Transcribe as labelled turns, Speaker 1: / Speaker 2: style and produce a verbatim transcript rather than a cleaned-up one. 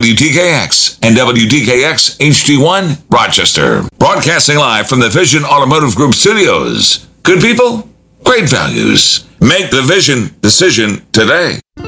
Speaker 1: W T K X and W T K X H D one, Rochester. Broadcasting live from the Vision Automotive Group studios. Good people, great values. Make the Vision decision today.